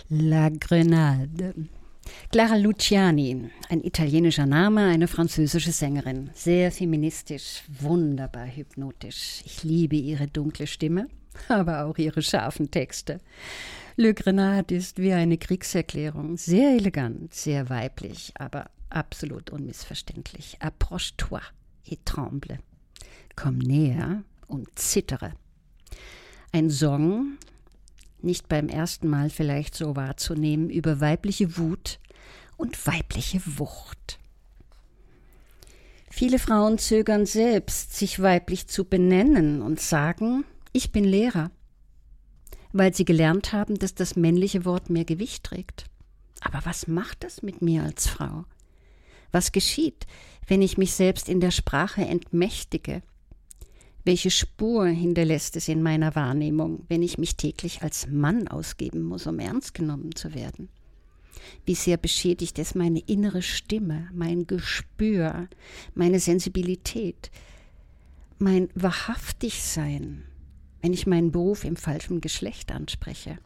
La Grenade. Clara Luciani, ein italienischer Name, eine französische Sängerin. Sehr feministisch, wunderbar hypnotisch. Ich liebe ihre dunkle Stimme, aber auch ihre scharfen Texte. Le Grenade ist wie eine Kriegserklärung. Sehr elegant, sehr weiblich, aber absolut unmissverständlich. Approche-toi et tremble. Komm näher und zittere. Ein Song, nicht beim ersten Mal vielleicht so wahrzunehmen, über weibliche Wut und weibliche Wucht. Viele Frauen zögern selbst, sich weiblich zu benennen und sagen, ich bin Lehrer, weil sie gelernt haben, dass das männliche Wort mehr Gewicht trägt. Aber was macht das mit mir als Frau? Was geschieht, wenn ich mich selbst in der Sprache entmächtige? Welche Spur hinterlässt es in meiner Wahrnehmung, wenn ich mich täglich als Mann ausgeben muss, um ernst genommen zu werden? Wie sehr beschädigt es meine innere Stimme, mein Gespür, meine Sensibilität, mein Wahrhaftigsein, wenn ich meinen Beruf im falschen Geschlecht anspreche?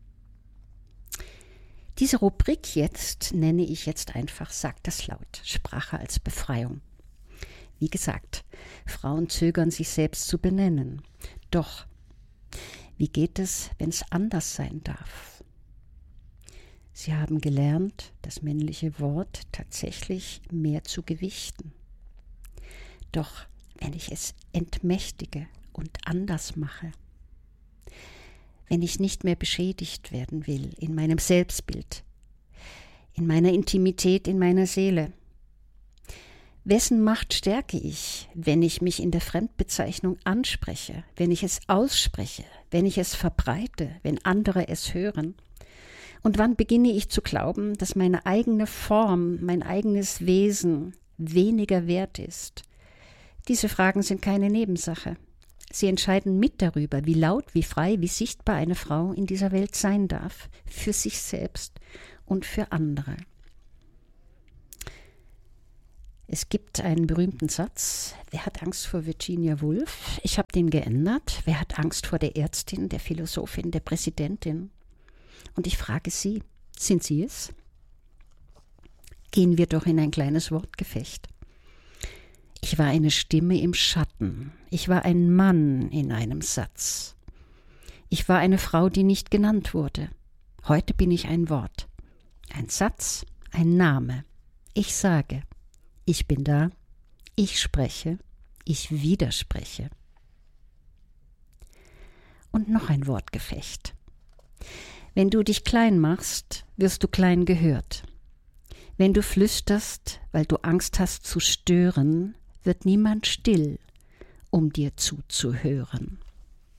Diese Rubrik jetzt nenne ich jetzt einfach Sag das laut, Sprache als Befreiung. Wie gesagt, Frauen zögern, sich selbst zu benennen. Doch, wie geht es, wenn es anders sein darf? Sie haben gelernt, das männliche Wort tatsächlich mehr zu gewichten. Doch, wenn ich es entmächtige und anders mache, wenn ich nicht mehr beschädigt werden will in meinem Selbstbild, in meiner Intimität, in meiner Seele, wessen Macht stärke ich, wenn ich mich in der Fremdbezeichnung anspreche, wenn ich es ausspreche, wenn ich es verbreite, wenn andere es hören? Und wann beginne ich zu glauben, dass meine eigene Form, mein eigenes Wesen weniger wert ist? Diese Fragen sind keine Nebensache. Sie entscheiden mit darüber, wie laut, wie frei, wie sichtbar eine Frau in dieser Welt sein darf, für sich selbst und für andere. Es gibt einen berühmten Satz, wer hat Angst vor Virginia Woolf? Ich habe den geändert. Wer hat Angst vor der Ärztin, der Philosophin, der Präsidentin? Und ich frage Sie, sind Sie es? Gehen wir doch in ein kleines Wortgefecht. Ich war eine Stimme im Schatten. Ich war ein Mann in einem Satz. Ich war eine Frau, die nicht genannt wurde. Heute bin ich ein Wort. Ein Satz, ein Name. Ich sage. Ich bin da, ich spreche, ich widerspreche. Und noch ein Wortgefecht. Wenn du dich klein machst, wirst du klein gehört. Wenn du flüsterst, weil du Angst hast zu stören, wird niemand still, um dir zuzuhören.